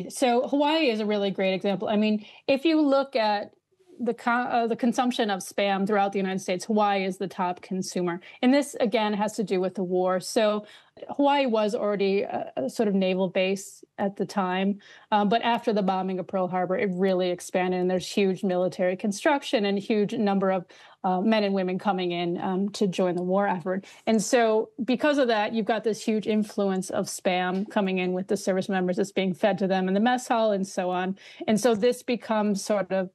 So Hawaii is a really great example. I mean, if you look at the consumption of spam throughout the United States, Hawaii is the top consumer. And this, again, has to do with the war. So Hawaii was already a sort of naval base at the time. But after the bombing of Pearl Harbor, it really expanded. And there's huge military construction and a huge number of men and women coming in to join the war effort. And so because of that, you've got this huge influence of spam coming in with the service members that's being fed to them in the mess hall and so on. And so this becomes sort of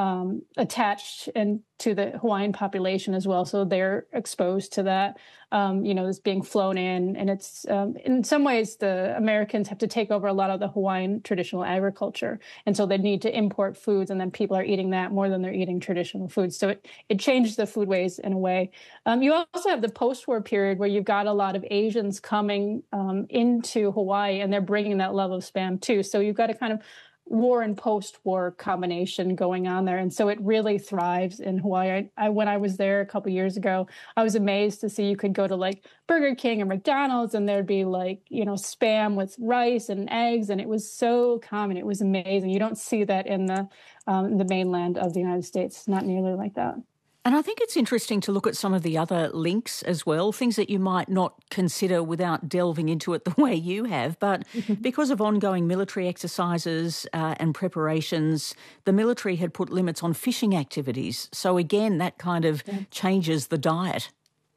attached and to the Hawaiian population as well. So they're exposed to that, this being flown in. And it's, in some ways, the Americans have to take over a lot of the Hawaiian traditional agriculture. And so they need to import foods, and then people are eating that more than they're eating traditional foods. So it changes the foodways in a way. You also have the post-war period where you've got a lot of Asians coming into Hawaii, and they're bringing that love of spam too. So you've got a kind of war and post-war combination going on there. And so it really thrives in Hawaii. When I was there a couple of years ago, I was amazed to see you could go to like Burger King or McDonald's and there'd be like, spam with rice and eggs. And it was so common. It was amazing. You don't see that in the mainland of the United States. Not nearly like that. And I think it's interesting to look at some of the other links as well, things that you might not consider without delving into it the way you have. But because of ongoing military exercises and preparations, the military had put limits on fishing activities. So again, that kind of changes the diet.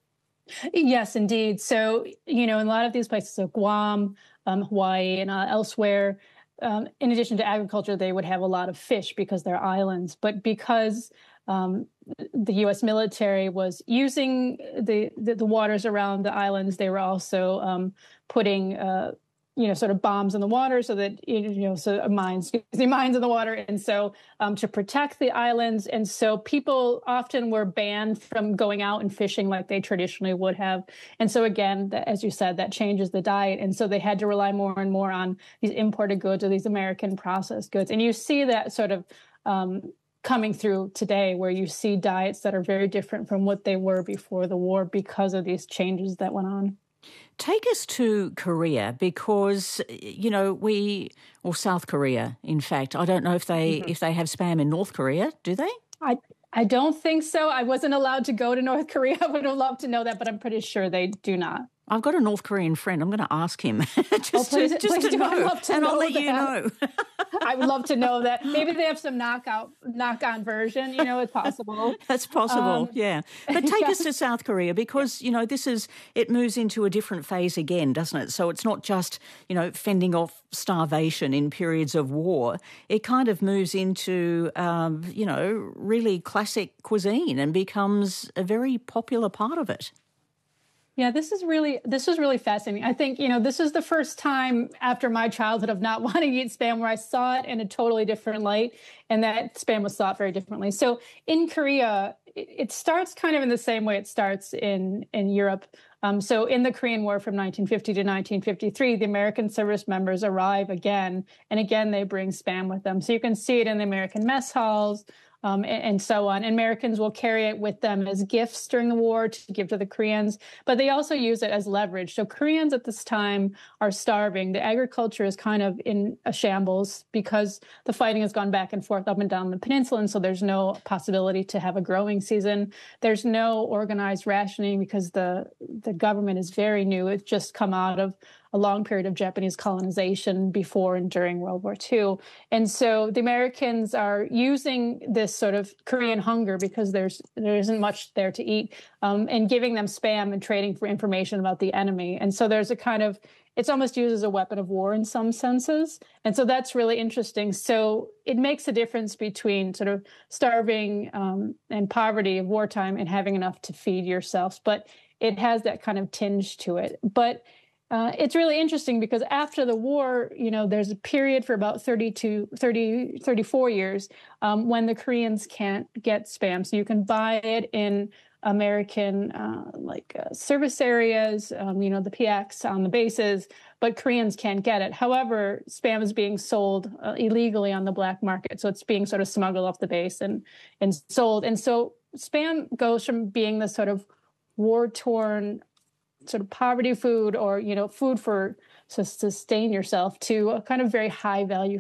Yes, indeed. So, in a lot of these places, so Guam, Hawaii, and elsewhere, in addition to agriculture, they would have a lot of fish because they're islands. But because the U.S. military was using the waters around the islands, they were also putting sort of bombs in the water so that mines in the water, and so to protect the islands. And so people often were banned from going out and fishing like they traditionally would have. And so again, as you said, that changes the diet. And so they had to rely more and more on these imported goods or these American processed goods. And you see that sort of coming through today, where you see diets that are very different from what they were before the war because of these changes that went on. Take us to Korea, because, or South Korea, in fact. I don't know if they have spam in North Korea, do they? I don't think so. I wasn't allowed to go to North Korea. I would have loved to know that, but I'm pretty sure they do not. I've got a North Korean friend. I'm going to ask him please to know, I'd love to and know I'll let you know. I would love to know that. Maybe they have some knock-on version. It's possible. That's possible, yeah. But take us to South Korea, because it moves into a different phase again, doesn't it? So it's not just fending off starvation in periods of war. It kind of moves into really classic cuisine and becomes a very popular part of it. Yeah, this was really fascinating. I think, this is the first time after my childhood of not wanting to eat spam where I saw it in a totally different light, and that spam was thought very differently. So in Korea, it starts kind of in the same way it starts in Europe. So in the Korean War from 1950 to 1953, the American service members arrive again, and again, they bring spam with them. So you can see it in the American mess halls, and so on. And Americans will carry it with them as gifts during the war to give to the Koreans, but they also use it as leverage. So Koreans at this time are starving. The agriculture is kind of in a shambles because the fighting has gone back and forth up and down the peninsula, and so there's no possibility to have a growing season. There's no organized rationing because the government is very new. It's just come out of a long period of Japanese colonization before and during World War II. And so the Americans are using this sort of Korean hunger because there isn't much there to eat, and giving them spam and trading for information about the enemy. And so there's a kind of, it's almost used as a weapon of war in some senses. And so that's really interesting. So it makes a difference between sort of starving and poverty of wartime and having enough to feed yourselves. But it has that kind of tinge to it. But it's really interesting because after the war, there's a period for about 34 years when the Koreans can't get spam. So you can buy it in American service areas, the PX on the bases, but Koreans can't get it. However, spam is being sold illegally on the black market. So it's being sort of smuggled off the base and sold. And so spam goes from being the sort of war-torn sort of poverty food or, food for to sustain yourself to a kind of very high value